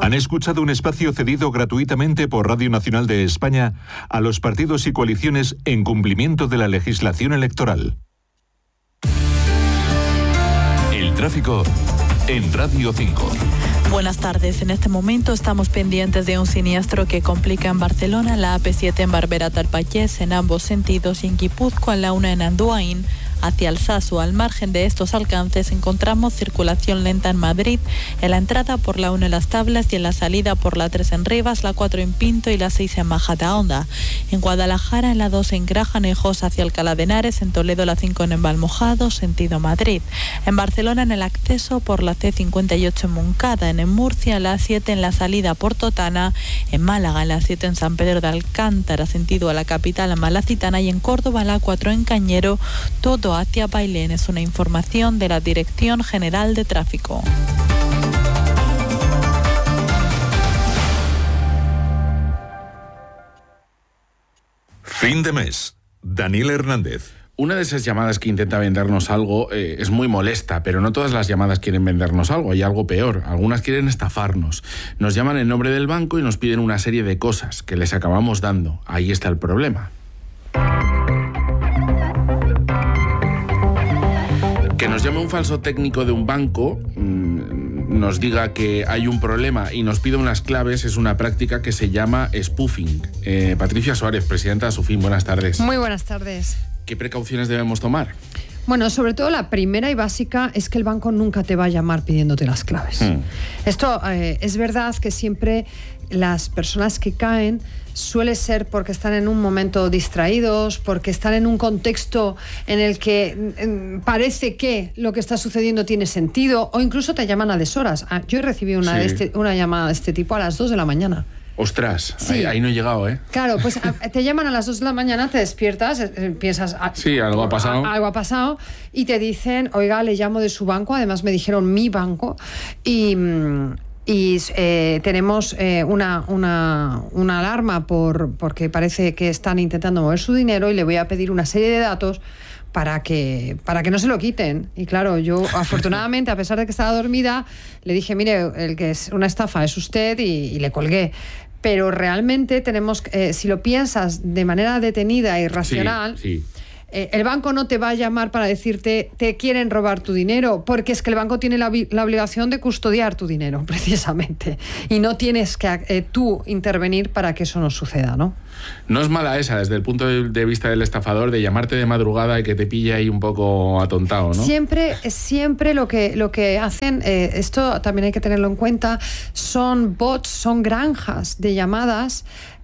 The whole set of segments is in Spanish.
Han escuchado un espacio cedido gratuitamente por Radio Nacional de España a los partidos y coaliciones en cumplimiento de la legislación electoral. El tráfico en Radio 5. Buenas tardes. En este momento estamos pendientes de un siniestro que complica en Barcelona la AP7 en Barberà-del Vallès en ambos sentidos y en Guipúzcoa en la 1 en Andoain hacia Alsasu. Al margen de estos alcances encontramos circulación lenta en Madrid, en la entrada por la 1 en Las Tablas y en la salida por la 3 en Rivas, la 4 en Pinto y la 6 en Majadahonda. En Guadalajara en la 2 en Grajanejos hacia Alcalá de Henares, en Toledo la 5 en Valmojado, sentido Madrid. En Barcelona en el acceso por la C58 en Moncada, en Murcia la 7 en la salida por Totana, en Málaga en la 7 en San Pedro de Alcántara, sentido a la capital en Malacitana y en Córdoba la 4 en Cañero, todo hacia Bailén. Es una información de la Dirección General de Tráfico. Fin de mes. Daniel Hernández. Una de esas llamadas que intenta vendernos algo es muy molesta, pero no todas las llamadas quieren vendernos algo, hay algo peor. Algunas quieren estafarnos. Nos llaman en nombre del banco y nos piden una serie de cosas que les acabamos dando. Ahí está el problema. Que nos llame un falso técnico de un banco, nos diga que hay un problema y nos pida unas claves, es una práctica que se llama spoofing. Patricia Suárez, presidenta de Asufin, buenas tardes. Muy buenas tardes. ¿Qué precauciones debemos tomar? Bueno, sobre todo la primera y básica es que el banco nunca te va a llamar pidiéndote las claves. Esto es verdad que siempre las personas que caen suele ser porque están en un momento distraídos, porque están en un contexto en el que parece que lo que está sucediendo tiene sentido, o incluso te llaman a deshoras. Yo he recibido una llamada de este tipo a las 2 de la mañana. Ostras, sí. ahí no he llegado, ¿eh? Claro, pues te llaman a las 2 de la mañana, te despiertas, piensas... Sí, algo ha pasado. Algo ha pasado y te dicen, oiga, le llamo de su banco, además me dijeron mi banco, y tenemos una alarma porque parece que están intentando mover su dinero y le voy a pedir una serie de datos para que no se lo quiten. Y claro, yo afortunadamente, a pesar de que estaba dormida, le dije, mire, el que es una estafa es usted, y le colgué. Pero realmente tenemos, si lo piensas de manera detenida y racional... Sí. El banco no te va a llamar para decirte te quieren robar tu dinero, porque es que el banco tiene la obligación de custodiar tu dinero, precisamente, y no tienes que tú intervenir para que eso no suceda, ¿no? No es mala esa, desde el punto de vista del estafador, de llamarte de madrugada y que te pille ahí un poco atontado, ¿no? Siempre lo que hacen, esto también hay que tenerlo en cuenta, son bots, son granjas de llamadas,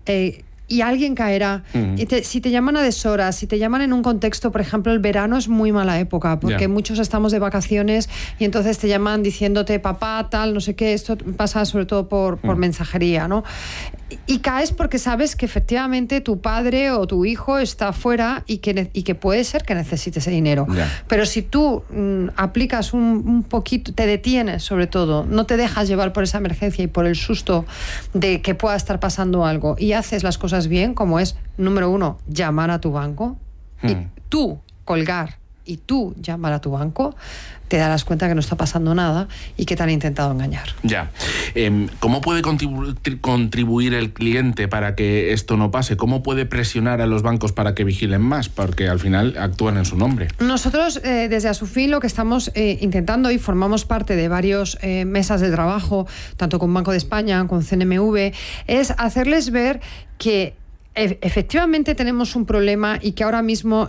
y alguien caerá. Si te llaman a deshoras, si te llaman en un contexto, por ejemplo, el verano es muy mala época, porque muchos estamos de vacaciones y entonces te llaman diciéndote papá, tal, no sé qué. Esto pasa sobre todo por mensajería, ¿no? Y caes porque sabes que efectivamente tu padre o tu hijo está afuera y que puede ser que necesite ese dinero. Pero si tú aplicas un poquito, te detienes sobre todo, no te dejas llevar por esa emergencia y por el susto de que pueda estar pasando algo y haces las cosas bien, como es, número 1, llamar a tu banco, y tú colgar y tú llamar a tu banco, te darás cuenta que no está pasando nada y que te han intentado engañar. Ya. ¿Cómo puede contribuir el cliente para que esto no pase? ¿Cómo puede presionar a los bancos para que vigilen más? Porque al final actúan en su nombre. Nosotros, desde Asufin, lo que estamos intentando, y formamos parte de varios mesas de trabajo, tanto con Banco de España, con CNMV, es hacerles ver que efectivamente tenemos un problema y que ahora mismo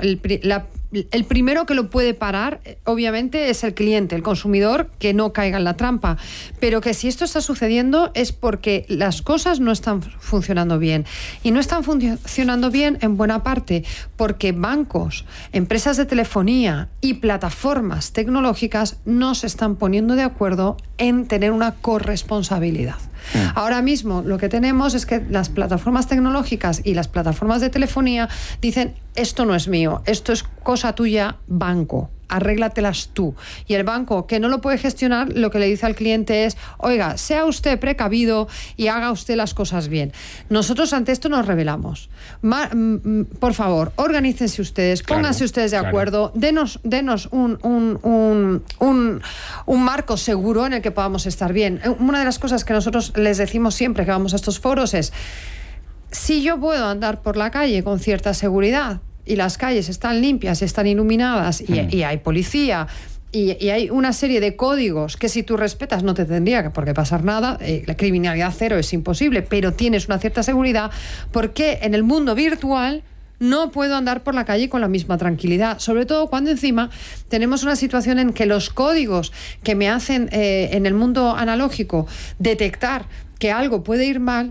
el primero que lo puede parar, obviamente, es el cliente, el consumidor, que no caiga en la trampa. Pero que si esto está sucediendo es porque las cosas no están funcionando bien. Y no están funcionando bien en buena parte porque bancos, empresas de telefonía y plataformas tecnológicas no se están poniendo de acuerdo en tener una corresponsabilidad. Ahora mismo lo que tenemos es que las plataformas tecnológicas y las plataformas de telefonía dicen, esto no es mío, esto es cosa tuya, banco. arréglatelas tú. Y el banco, que no lo puede gestionar, lo que le dice al cliente es, oiga, sea usted precavido y haga usted las cosas bien. Nosotros ante esto nos rebelamos. Por favor, organícense ustedes, pónganse ustedes de acuerdo, denos un marco seguro en el que podamos estar bien. Una de las cosas que nosotros les decimos siempre que vamos a estos foros es, si yo puedo andar por la calle con cierta seguridad, y las calles están limpias, están iluminadas y hay policía y hay una serie de códigos que si tú respetas no te tendría por qué pasar nada, la criminalidad cero es imposible, pero tienes una cierta seguridad, ¿por qué en el mundo virtual no puedo andar por la calle con la misma tranquilidad? Sobre todo cuando encima tenemos una situación en que los códigos que me hacen en el mundo analógico detectar que algo puede ir mal,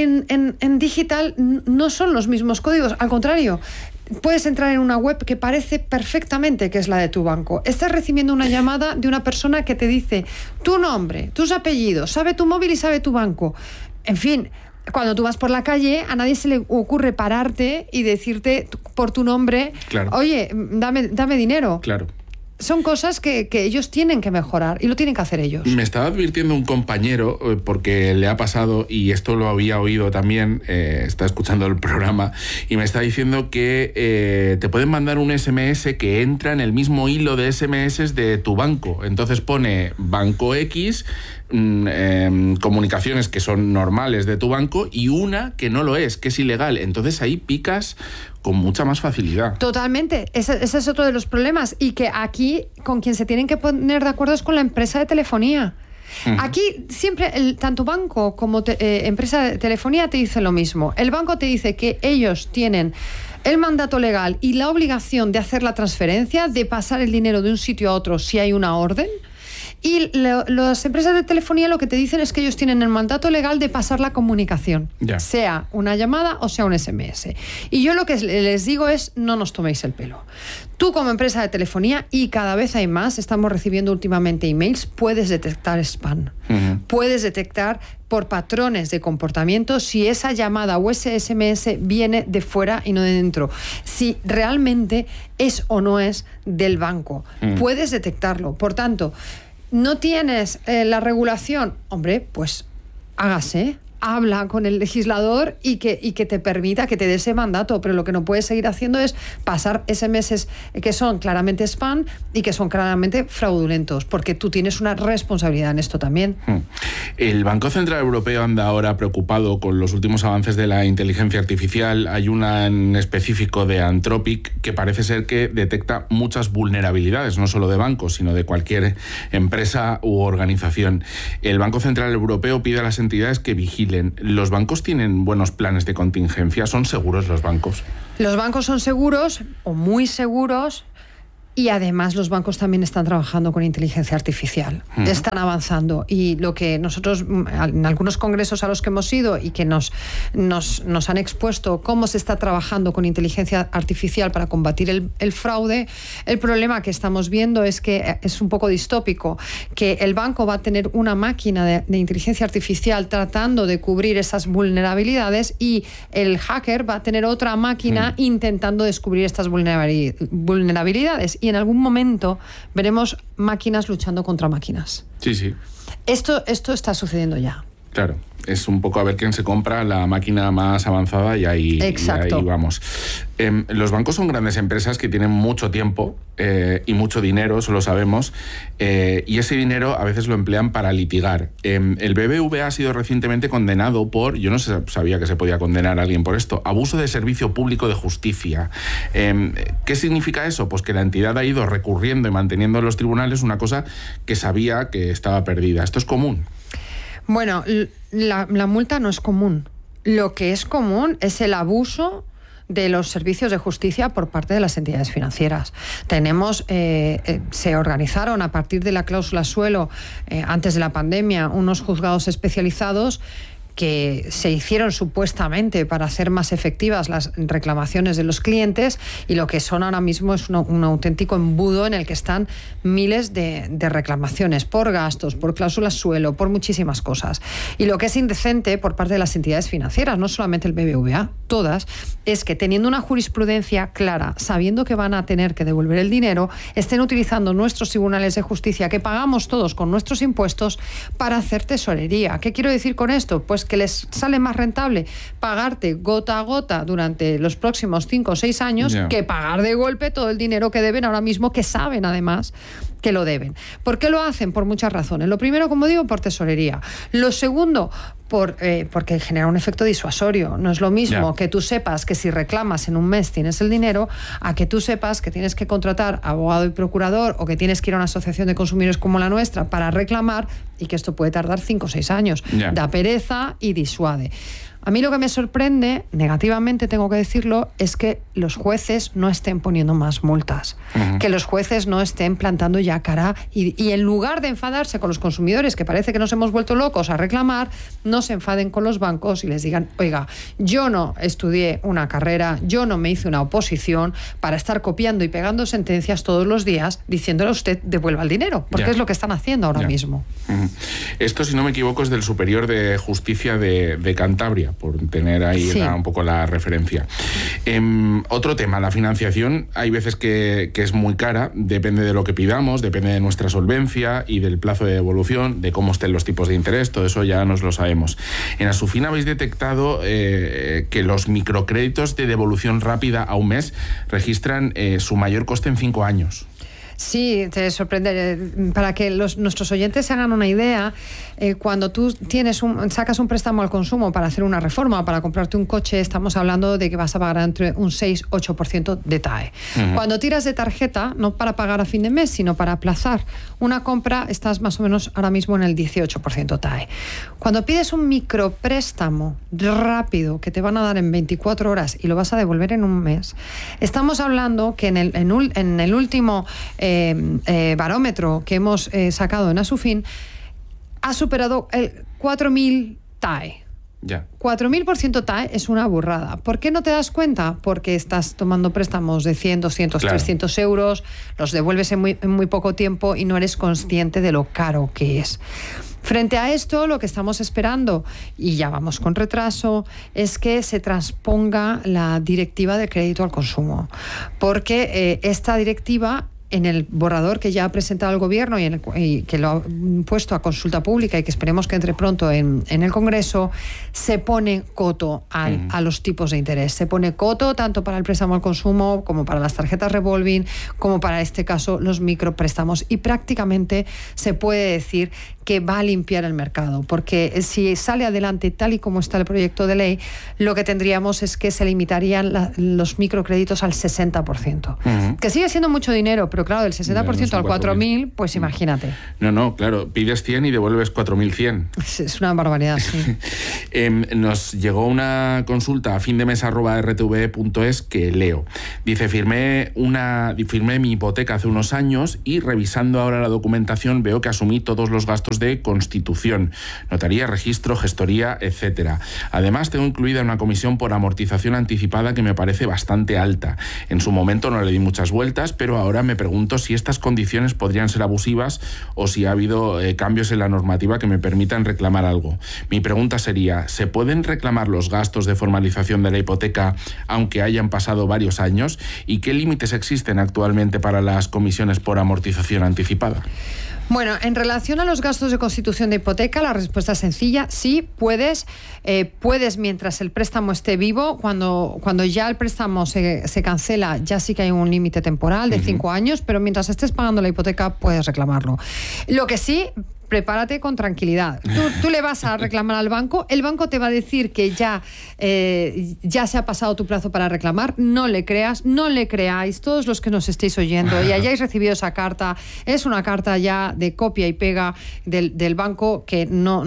en digital no son los mismos códigos, al contrario. Puedes entrar en una web que parece perfectamente que es la de tu banco. Estás recibiendo una llamada de una persona que te dice tu nombre, tus apellidos, sabe tu móvil y sabe tu banco. En fin, cuando tú vas por la calle, a nadie se le ocurre pararte y decirte por tu nombre, claro, oye, dame dinero. Claro. Son cosas que ellos tienen que mejorar y lo tienen que hacer ellos. Me estaba advirtiendo un compañero, porque le ha pasado, y esto lo había oído también, está escuchando el programa, y me está diciendo que te pueden mandar un SMS que entra en el mismo hilo de SMS de tu banco. Entonces pone Banco X, comunicaciones que son normales de tu banco y una que no lo es, que es ilegal. Entonces ahí picas con mucha más facilidad. Totalmente. Ese es otro de los problemas. Y que aquí con quien se tienen que poner de acuerdo es con la empresa de telefonía. Aquí siempre, tanto banco como empresa de telefonía te dicen lo mismo. El banco te dice que ellos tienen el mandato legal y la obligación de hacer la transferencia, de pasar el dinero de un sitio a otro si hay una orden. Y las empresas de telefonía lo que te dicen es que ellos tienen el mandato legal de pasar la comunicación, sea una llamada o sea un SMS. Y yo lo que les digo es, no nos toméis el pelo. Tú como empresa de telefonía, y cada vez hay más, estamos recibiendo últimamente emails, puedes detectar spam. Puedes detectar por patrones de comportamiento si esa llamada o ese SMS viene de fuera y no de dentro. Si realmente es o no es del banco. Puedes detectarlo. Por tanto, no tienes la regulación, hombre, pues hágase. Habla con el legislador y que te permita, que te dé ese mandato, pero lo que no puedes seguir haciendo es pasar SMS que son claramente spam y que son claramente fraudulentos, porque tú tienes una responsabilidad en esto también. El Banco Central Europeo anda ahora preocupado con los últimos avances de la inteligencia artificial. Hay una en específico de Anthropic que parece ser que detecta muchas vulnerabilidades, no solo de bancos, sino de cualquier empresa u organización. El Banco Central Europeo pide a las entidades que vigilen. ¿Los bancos tienen buenos planes de contingencia? ¿Son seguros los bancos? Los bancos son seguros o muy seguros. Y además los bancos también están trabajando con inteligencia artificial, están avanzando, y lo que nosotros en algunos congresos a los que hemos ido y que nos han expuesto cómo se está trabajando con inteligencia artificial para combatir el fraude, el problema que estamos viendo es que es un poco distópico, que el banco va a tener una máquina de inteligencia artificial tratando de cubrir esas vulnerabilidades y el hacker va a tener otra máquina intentando descubrir estas vulnerabilidades. Y en algún momento veremos máquinas luchando contra máquinas. Sí, sí. Esto está sucediendo ya. Claro, es un poco a ver quién se compra la máquina más avanzada y ahí vamos. Los bancos son grandes empresas que tienen mucho tiempo y mucho dinero, eso lo sabemos, y ese dinero a veces lo emplean para litigar. El BBVA ha sido recientemente condenado por, yo no sabía que se podía condenar a alguien por esto, abuso de servicio público de justicia. ¿Qué significa eso? Pues que la entidad ha ido recurriendo y manteniendo en los tribunales una cosa que sabía que estaba perdida. ¿Esto es común? Bueno, la multa no es común. Lo que es común es el abuso de los servicios de justicia por parte de las entidades financieras. Se organizaron a partir de la cláusula suelo, antes de la pandemia, unos juzgados especializados que se hicieron supuestamente para hacer más efectivas las reclamaciones de los clientes, y lo que son ahora mismo es un auténtico embudo en el que están miles de reclamaciones por gastos, por cláusulas suelo, por muchísimas cosas. Y lo que es indecente por parte de las entidades financieras, no solamente el BBVA, todas, es que teniendo una jurisprudencia clara, sabiendo que van a tener que devolver el dinero, estén utilizando nuestros tribunales de justicia, que pagamos todos con nuestros impuestos, para hacer tesorería. ¿Qué quiero decir con esto? Pues que les sale más rentable pagarte gota a gota durante los próximos 5 o 6 años que pagar de golpe todo el dinero que deben ahora mismo, que saben además que lo deben. ¿Por qué lo hacen? Por muchas razones. Lo primero, como digo, por tesorería. Lo segundo, porque genera un efecto disuasorio. No es lo mismo que tú sepas que si reclamas en un mes tienes el dinero, a que tú sepas que tienes que contratar abogado y procurador, o que tienes que ir a una asociación de consumidores como la nuestra para reclamar, y que esto puede tardar 5 o 6 años. Da pereza y disuade. A mí lo que me sorprende, negativamente tengo que decirlo, es que los jueces no estén poniendo más multas, que los jueces no estén plantando ya cara, y en lugar de enfadarse con los consumidores, que parece que nos hemos vuelto locos a reclamar, no se enfaden con los bancos y les digan: oiga, yo no estudié una carrera, yo no me hice una oposición para estar copiando y pegando sentencias todos los días diciéndole a usted devuelva el dinero, porque es lo que están haciendo ahora mismo. Esto, si no me equivoco, es del Superior de Justicia de Cantabria, por tener ahí un poco la referencia. Otro tema, la financiación. Hay veces que es muy cara, depende de lo que pidamos, depende de nuestra solvencia y del plazo de devolución, de cómo estén los tipos de interés, todo eso ya nos lo sabemos. En Asufin habéis detectado que los microcréditos de devolución rápida a un mes registran su mayor coste en 5 años. Sí, te sorprende. Para que nuestros oyentes se hagan una idea, cuando tú sacas un préstamo al consumo para hacer una reforma, para comprarte un coche, estamos hablando de que vas a pagar entre un 6-8% de TAE. Cuando tiras de tarjeta, no para pagar a fin de mes, sino para aplazar una compra, estás más o menos ahora mismo en el 18% TAE. Cuando pides un micropréstamo rápido que te van a dar en 24 horas y lo vas a devolver en un mes, estamos hablando que en el último barómetro que hemos sacado en Asufin, ha superado el 4.000 TAE. 4.000% TAE es una burrada. ¿Por qué no te das cuenta? Porque estás tomando préstamos de 100, 200, 300 euros, los devuelves en muy poco tiempo y no eres consciente de lo caro que es. Frente a esto, lo que estamos esperando, y ya vamos con retraso, es que se transponga la directiva de crédito al consumo. Porque esta directiva, en el borrador que ya ha presentado el Gobierno y que lo ha puesto a consulta pública y que esperemos que entre pronto en el Congreso, se pone coto a los tipos de interés. Se pone coto tanto para el préstamo al consumo como para las tarjetas revolving, como para este caso los micropréstamos. Y prácticamente se puede decir que va a limpiar el mercado, porque si sale adelante tal y como está el proyecto de ley, lo que tendríamos es que se limitarían los microcréditos al 60%. Que sigue siendo mucho dinero, pero claro, del 60% al 4.000, pues imagínate. No, claro, pides 100 y devuelves 4.100. Es una barbaridad, sí. Nos llegó una consulta a findemes@rtve.es que leo. Dice: firmé mi hipoteca hace unos años y revisando ahora la documentación veo que asumí todos los gastos de constitución, notaría, registro, gestoría, etcétera. Además, tengo incluida una comisión por amortización anticipada que me parece bastante alta. En su momento no le di muchas vueltas, pero ahora me pregunto si estas condiciones podrían ser abusivas o si ha habido cambios en la normativa que me permitan reclamar algo. Mi pregunta sería: ¿se pueden reclamar los gastos de formalización de la hipoteca aunque hayan pasado varios años? ¿Y qué límites existen actualmente para las comisiones por amortización anticipada? Bueno, en relación a los gastos de constitución de hipoteca, la respuesta es sencilla: sí, puedes mientras el préstamo esté vivo. Cuando ya el préstamo se cancela, ya sí que hay un límite temporal de 5 años, pero mientras estés pagando la hipoteca puedes reclamarlo. Lo que sí, prepárate con tranquilidad. Tú le vas a reclamar al banco, el banco te va a decir que ya se ha pasado tu plazo para reclamar. No le creas, no le creáis, todos los que nos estéis oyendo y hayáis recibido esa carta, es una carta ya de copia y pega del banco que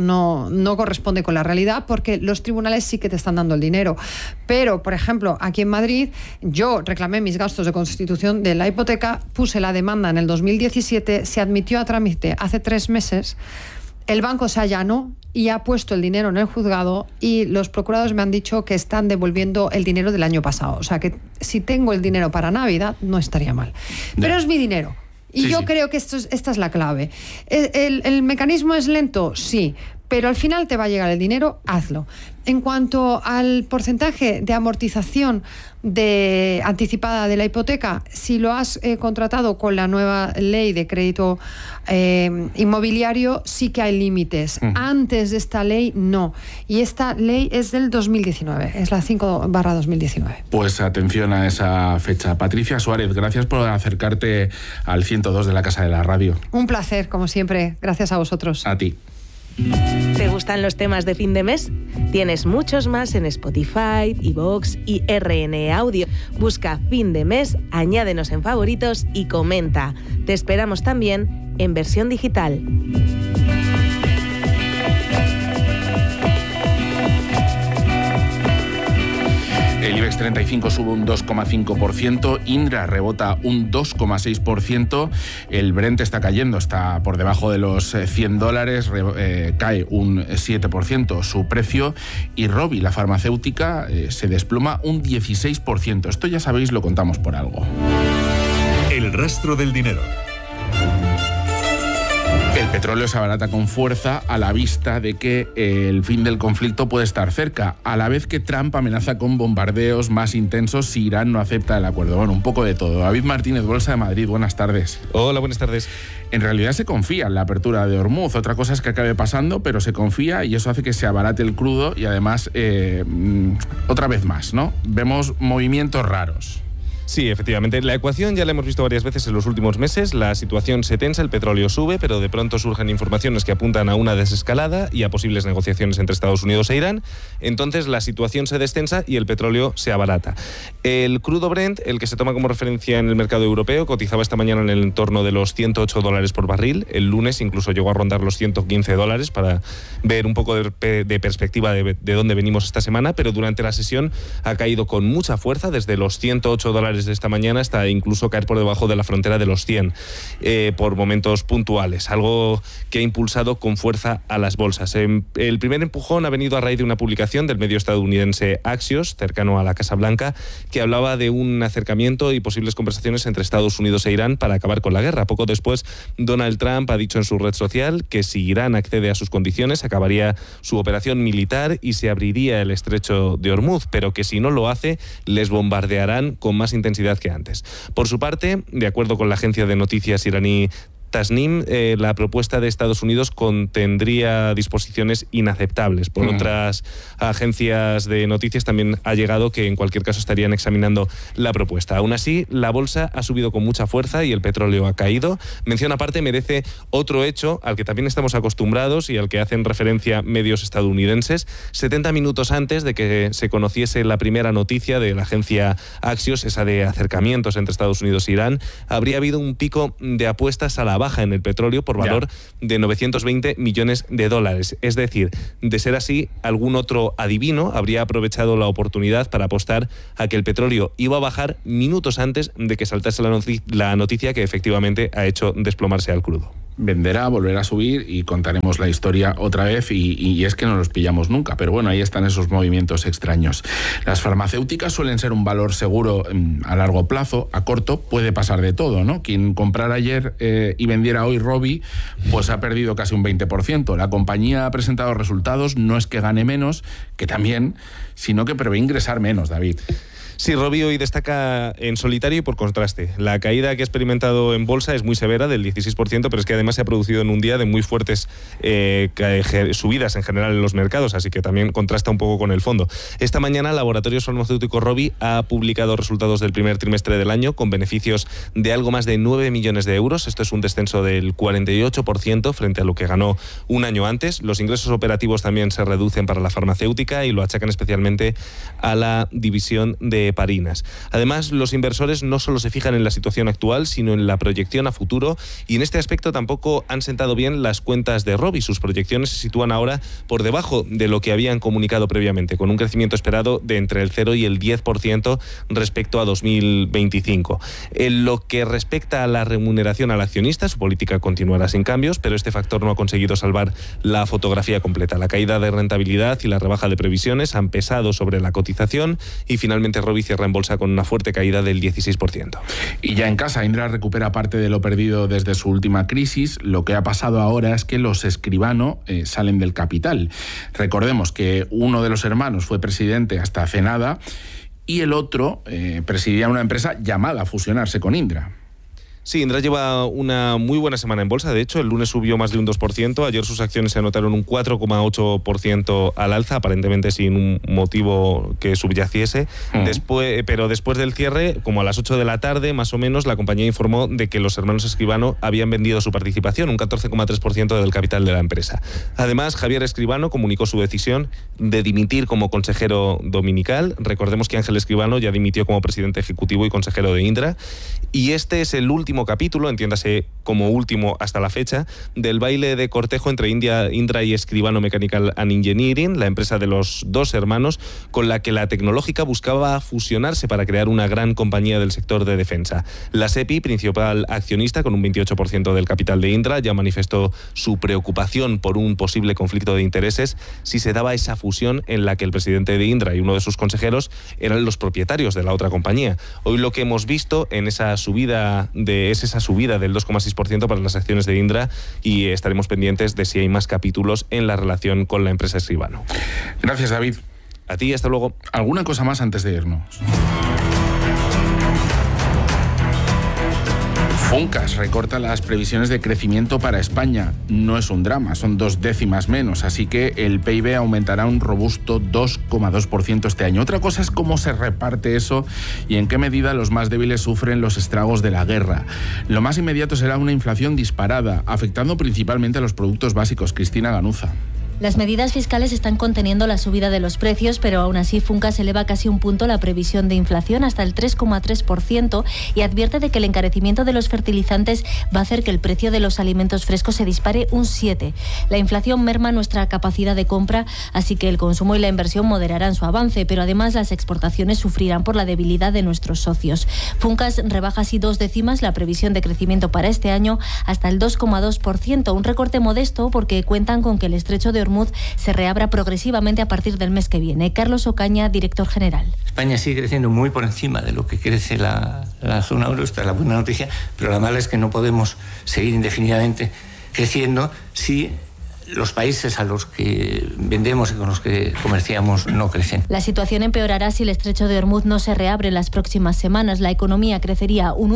no corresponde con la realidad, porque los tribunales sí que te están dando el dinero. Pero, por ejemplo, aquí en Madrid, yo reclamé mis gastos de constitución de la hipoteca, puse la demanda en el 2017, se admitió a trámite hace 3 meses, el banco se allanó y ha puesto el dinero en el juzgado y los procuradores me han dicho que están devolviendo el dinero del año pasado. O sea que si tengo el dinero para Navidad no estaría mal. Pero es mi dinero. Y yo creo que esta es la clave. ¿El mecanismo es lento? Sí. Pero al final te va a llegar el dinero, hazlo. En cuanto al porcentaje de amortización anticipada de la hipoteca, si lo has contratado con la nueva ley de crédito inmobiliario, sí que hay límites. Antes de esta ley, no. Y esta ley es del 2019, es la 5/2019. Pues atención a esa fecha. Patricia Suárez, gracias por acercarte al 102 de la Casa de la Radio. Un placer, como siempre. Gracias a vosotros. A ti. ¿Te gustan los temas de fin de mes? Tienes muchos más en Spotify, iVoox y RN Audio. Busca Fin de Mes, añádenos en favoritos y comenta. Te esperamos también en versión digital. El IBEX 35 sube un 2,5%, Indra rebota un 2,6%, el Brent está cayendo, está por debajo de los $100, cae un 7% su precio, y Rovi, la farmacéutica, se desploma un 16%. Esto ya sabéis, lo contamos por algo. El rastro del dinero. El petróleo se abarata con fuerza a la vista de que el fin del conflicto puede estar cerca, a la vez que Trump amenaza con bombardeos más intensos si Irán no acepta el acuerdo. Bueno, un poco de todo. David Martínez, Bolsa de Madrid, buenas tardes. Hola, buenas tardes. En realidad se confía en la apertura de Hormuz. Otra cosa es que acabe pasando, pero se confía y eso hace que se abarate el crudo y además, otra vez más, ¿no? Vemos movimientos raros. Sí, efectivamente. La ecuación ya la hemos visto varias veces en los últimos meses. La situación se tensa, el petróleo sube, pero de pronto surgen informaciones que apuntan a una desescalada y a posibles negociaciones entre Estados Unidos e Irán. Entonces la situación se destensa y el petróleo se abarata. El crudo Brent, el que se toma como referencia en el mercado europeo, cotizaba esta mañana en el entorno de los $108 por barril. El lunes incluso llegó a rondar los $115 para ver un poco de perspectiva de dónde venimos esta semana, pero durante la sesión ha caído con mucha fuerza desde los $108 de esta mañana hasta incluso caer por debajo de la frontera de los 100 por momentos puntuales, algo que ha impulsado con fuerza a las bolsas. El primer empujón ha venido a raíz de una publicación del medio estadounidense Axios, cercano a la Casa Blanca, que hablaba de un acercamiento y posibles conversaciones entre Estados Unidos e Irán para acabar con la guerra. Poco después, Donald Trump ha dicho en su red social que si Irán accede a sus condiciones, acabaría su operación militar y se abriría el estrecho de Hormuz, pero que si no lo hace, les bombardearán con más intensidad que antes. Por su parte, de acuerdo con la agencia de noticias iraní Tasnim, la propuesta de Estados Unidos contendría disposiciones inaceptables. Por otras agencias de noticias también ha llegado que en cualquier caso estarían examinando la propuesta. Aún así, la bolsa ha subido con mucha fuerza y el petróleo ha caído. Mención aparte merece otro hecho al que también estamos acostumbrados y al que hacen referencia medios estadounidenses. 70 minutos antes de que se conociese la primera noticia de la agencia Axios, esa de acercamientos entre Estados Unidos e Irán, habría habido un pico de apuestas a la baja en el petróleo por valor de $920 millones. Es decir, de ser así, algún otro adivino habría aprovechado la oportunidad para apostar a que el petróleo iba a bajar minutos antes de que saltase la noticia que efectivamente ha hecho desplomarse al crudo. Venderá, volverá a subir y contaremos la historia otra vez y es que no los pillamos nunca, pero bueno, ahí están esos movimientos extraños. Las farmacéuticas suelen ser un valor seguro a largo plazo, a corto puede pasar de todo, ¿no? Quien comprara ayer y vendiera hoy Rovi, pues ha perdido casi un 20%. La compañía ha presentado resultados, no es que gane menos, que también, sino que prevé ingresar menos, David. Sí, Rovi hoy destaca en solitario y por contraste. La caída que ha experimentado en bolsa es muy severa, del 16%, pero es que además se ha producido en un día de muy fuertes subidas en general en los mercados, así que también contrasta un poco con el fondo. Esta mañana, Laboratorios Farmacéuticos Rovi ha publicado resultados del primer trimestre del año con beneficios de algo más de 9 millones de euros. Esto es un descenso del 48% frente a lo que ganó un año antes. Los ingresos operativos también se reducen para la farmacéutica y lo achacan especialmente a la división de neparinas. Además, los inversores no solo se fijan en la situación actual, sino en la proyección a futuro, y en este aspecto tampoco han sentado bien las cuentas de Rovi. Sus proyecciones se sitúan ahora por debajo de lo que habían comunicado previamente, con un crecimiento esperado de entre el 0 y el 10% respecto a 2025. En lo que respecta a la remuneración al accionista, su política continuará sin cambios, pero este factor no ha conseguido salvar la fotografía completa. La caída de rentabilidad y la rebaja de previsiones han pesado sobre la cotización y finalmente Rovi cierra en bolsa con una fuerte caída del 16%. Y ya en casa, Indra recupera parte de lo perdido desde su última crisis. Lo que ha pasado ahora es que los Escribano salen del capital. Recordemos que uno de los hermanos fue presidente hasta hace nada y el otro presidía una empresa llamada a fusionarse con Indra. Sí, Indra lleva una muy buena semana en bolsa. De hecho, el lunes subió más de un 2%. Ayer sus acciones se anotaron un 4,8% al alza, aparentemente sin un motivo que subyaciese. Pero después del cierre, como a las 8 de la tarde, más o menos, la compañía informó de que los hermanos Escribano habían vendido su participación, un 14,3% del capital de la empresa. Además, Javier Escribano comunicó su decisión de dimitir como consejero dominical. Recordemos que Ángel Escribano ya dimitió como presidente ejecutivo y consejero de Indra. Y este es el último capítulo, entiéndase como último hasta la fecha, del baile de cortejo entre Indra y Escribano Mechanical and Engineering, la empresa de los dos hermanos, con la que la tecnológica buscaba fusionarse para crear una gran compañía del sector de defensa. La SEPI, principal accionista con un 28% del capital de Indra, ya manifestó su preocupación por un posible conflicto de intereses si se daba esa fusión en la que el presidente de Indra y uno de sus consejeros eran los propietarios de la otra compañía. Hoy lo que hemos visto en esa subida es esa subida del 2,6% para las acciones de Indra, y estaremos pendientes de si hay más capítulos en la relación con la empresa Escribano. Gracias, David. A ti, hasta luego. ¿Alguna cosa más antes de irnos? Funcas recorta las previsiones de crecimiento para España. No es un drama, son 2 décimas menos, así que el PIB aumentará un robusto 2,2% este año. Otra cosa es cómo se reparte eso y en qué medida los más débiles sufren los estragos de la guerra. Lo más inmediato será una inflación disparada, afectando principalmente a los productos básicos. Cristina Ganuza. Las medidas fiscales están conteniendo la subida de los precios, pero aún así Funcas eleva casi un punto la previsión de inflación hasta el 3,3% y advierte de que el encarecimiento de los fertilizantes va a hacer que el precio de los alimentos frescos se dispare un 7%. La inflación merma nuestra capacidad de compra, así que el consumo y la inversión moderarán su avance, pero además las exportaciones sufrirán por la debilidad de nuestros socios. Funcas rebaja así 2 décimas la previsión de crecimiento para este año hasta el 2,2%, un recorte modesto porque cuentan con que el estrecho de Hormuz se reabra progresivamente a partir del mes que viene. Carlos Ocaña, director general. España sigue creciendo muy por encima de lo que crece la zona euro, esta es la buena noticia, pero la mala es que no podemos seguir indefinidamente creciendo si los países a los que vendemos y con los que comerciamos no crecen. La situación empeorará si el estrecho de Hormuz no se reabre en las próximas semanas. La economía crecería un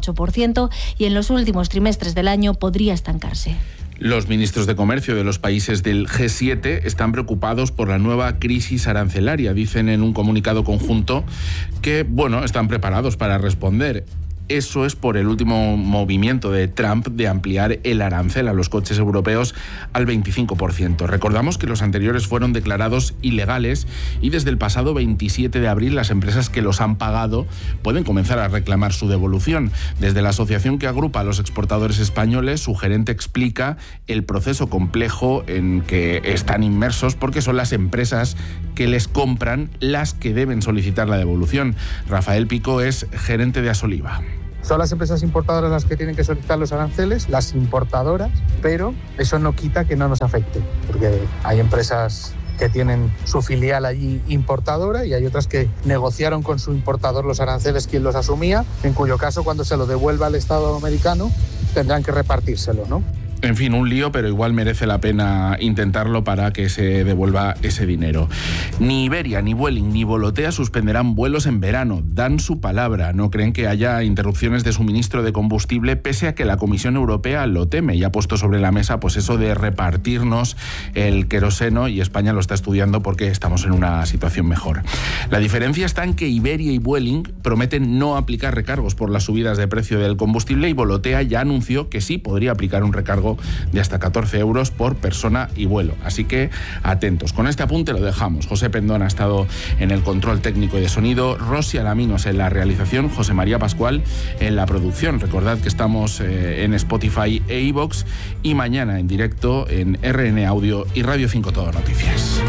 1,8% y en los últimos trimestres del año podría estancarse. Los ministros de comercio de los países del G7 están preocupados por la nueva crisis arancelaria. Dicen en un comunicado conjunto que, están preparados para responder. Eso es por el último movimiento de Trump de ampliar el arancel a los coches europeos al 25%. Recordamos que los anteriores fueron declarados ilegales y desde el pasado 27 de abril las empresas que los han pagado pueden comenzar a reclamar su devolución. Desde la asociación que agrupa a los exportadores españoles, su gerente explica el proceso complejo en que están inmersos porque son las empresas que les compran las que deben solicitar la devolución. Rafael Pico es gerente de Asoliva. Son las empresas importadoras las que tienen que solicitar los aranceles, las importadoras, pero eso no quita que no nos afecte, porque hay empresas que tienen su filial allí importadora y hay otras que negociaron con su importador los aranceles quien los asumía, en cuyo caso cuando se lo devuelva al Estado americano tendrán que repartírselo, ¿no? En fin, un lío, pero igual merece la pena intentarlo para que se devuelva ese dinero. Ni Iberia, ni Vueling, ni Volotea suspenderán vuelos en verano. Dan su palabra. No creen que haya interrupciones de suministro de combustible, pese a que la Comisión Europea lo teme y ha puesto sobre la mesa pues eso de repartirnos el queroseno, y España lo está estudiando porque estamos en una situación mejor. La diferencia está en que Iberia y Vueling prometen no aplicar recargos por las subidas de precio del combustible y Volotea ya anunció que sí podría aplicar un recargo pago de hasta 14 euros por persona y vuelo. Así que atentos. Con este apunte lo dejamos. José Pendón ha estado en el control técnico y de sonido, Rosy Alaminos en la realización, José María Pascual en la producción. Recordad que estamos en Spotify e iVoox y mañana en directo en RN Audio y Radio 5 Todo Noticias.